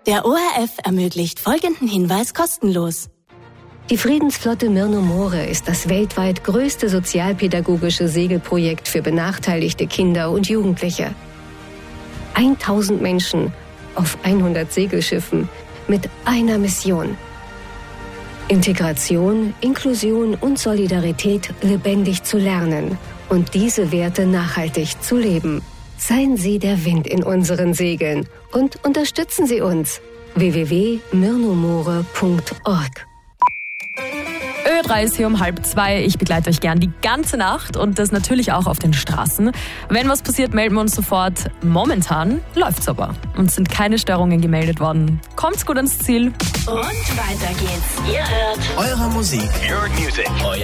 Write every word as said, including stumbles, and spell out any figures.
Der O R F ermöglicht folgenden Hinweis kostenlos. Die Friedensflotte Mirno-More ist das weltweit größte sozialpädagogische Segelprojekt für benachteiligte Kinder und Jugendliche. tausend Menschen auf hundert Segelschiffen mit einer Mission. Integration, Inklusion und Solidarität lebendig zu lernen und diese Werte nachhaltig zu leben. Seien Sie der Wind in unseren Segeln und unterstützen Sie uns. w w w punkt mirnomore punkt org Ö drei ist hier um halb zwei. Ich begleite euch gern die ganze Nacht und das natürlich auch auf den Straßen. Wenn was passiert, melden wir uns sofort. Momentan läuft's aber und sind keine Störungen gemeldet worden. Kommt's gut ans Ziel. Und weiter geht's. Ihr hört Eure Musik. Your music. Euer